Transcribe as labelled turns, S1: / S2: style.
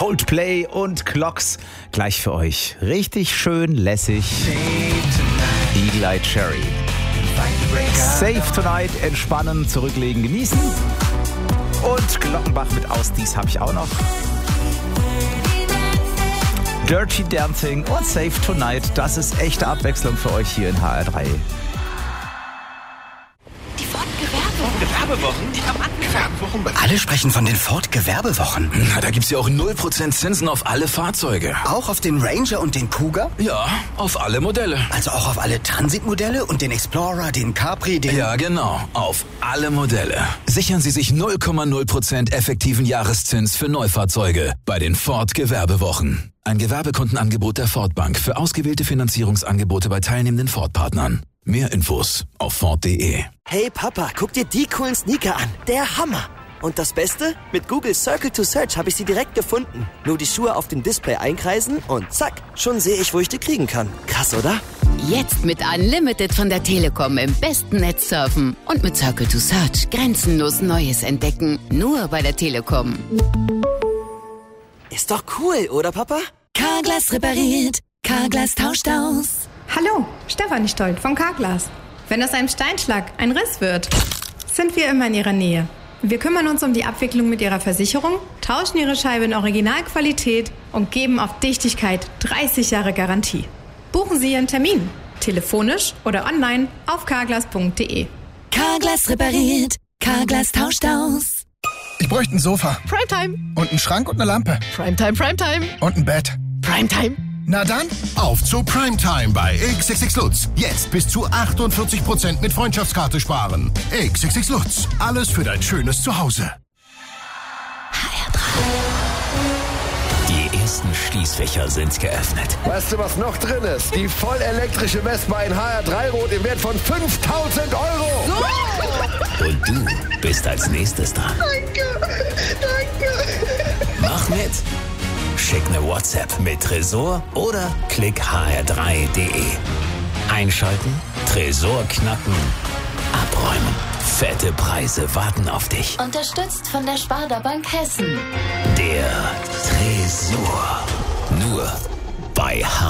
S1: Coldplay und Clocks gleich für euch. Richtig schön lässig. Eagle Eye Cherry. Safe Tonight, entspannen, zurücklegen, genießen. Und Glockenbach mit Aus dies habe ich auch noch. Dirty Dancing und Safe Tonight. Das ist echte Abwechslung für euch hier in HR3.
S2: Die Ford-Gewerbewochen? Die haben angefangen.
S3: Alle sprechen von den Ford-Gewerbewochen.
S4: Na, da gibt's ja auch 0% Zinsen auf alle Fahrzeuge.
S3: Auch auf den Ranger und den Kuga?
S4: Ja, auf alle Modelle.
S3: Also auch auf alle Transit-Modelle und den Explorer, den Capri, den...
S4: Ja, genau. Auf alle Modelle. Sichern Sie sich 0,0% effektiven Jahreszins für Neufahrzeuge bei den Ford-Gewerbewochen. Ein Gewerbekundenangebot der Ford Bank für ausgewählte Finanzierungsangebote bei teilnehmenden Ford-Partnern. Mehr Infos auf Ford.de.
S5: Hey Papa, guck dir die coolen Sneaker an. Der Hammer. Und das Beste? Mit Google Circle to Search habe ich sie direkt gefunden. Nur die Schuhe auf dem Display einkreisen und zack, schon sehe ich, wo ich die kriegen kann. Krass, oder?
S6: Jetzt mit Unlimited von der Telekom im besten Netz surfen. Und mit Circle to Search grenzenlos Neues entdecken. Nur bei der Telekom.
S5: Ist doch cool, oder Papa?
S7: Carglass repariert, Carglass tauscht aus.
S8: Hallo, Stefanie Stolt vom Carglass. Wenn aus einem Steinschlag ein Riss wird, sind wir immer in Ihrer Nähe. Wir kümmern uns um die Abwicklung mit Ihrer Versicherung, tauschen Ihre Scheibe in Originalqualität und geben auf Dichtigkeit 30 Jahre Garantie. Buchen Sie Ihren Termin, telefonisch oder online auf carglass.de.
S7: Carglass repariert, Carglass tauscht aus.
S9: Ich bräuchte ein Sofa.
S10: Primetime.
S9: Und einen Schrank und eine Lampe.
S10: Primetime, Primetime.
S9: Und ein Bett.
S10: Primetime.
S9: Na dann,
S11: auf zu Primetime bei XXX Lutz. Jetzt bis zu 48% mit Freundschaftskarte sparen. XXX Lutz. Alles für dein schönes Zuhause.
S7: HR3.
S12: Die ersten Schließfächer sind geöffnet.
S13: Weißt du, was noch drin ist? Die vollelektrische Vespa in HR3 Rot im Wert von 5.000 €.
S12: So. Und du bist als nächstes dran.
S13: Danke.
S12: Mach mit. Schick eine WhatsApp mit Tresor oder klick hr3.de. Einschalten, Tresor knacken, abräumen. Fette Preise warten auf dich.
S7: Unterstützt von der Sparda Bank Hessen.
S12: Der Tresor. Nur bei